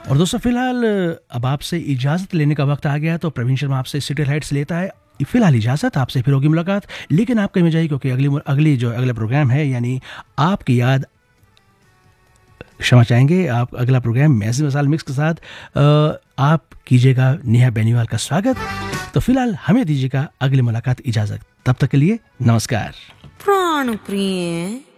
और दोस्तों फिलहाल अब आपसे इजाज़त लेने का वक्त आ गया है, तो प्रवीण शर्मा आपसे सिटी लाइट्स लेता है फिलहाल इजाज़त। आपसे फिर होगी मुलाकात, लेकिन आप कहीं में जाइए क्योंकि अगला प्रोग्राम है, यानी आपकी याद, क्षमा चाहेंगे, आप अगला प्रोग्राम मैजिक मसाल मिक्स के साथ आप कीजिएगा नेहा बेनीवाल का स्वागत। तो फिलहाल हमें दीजिएगा अगली मुलाकात इजाज़त, तब तक के लिए नमस्कार। प्राण प्रिय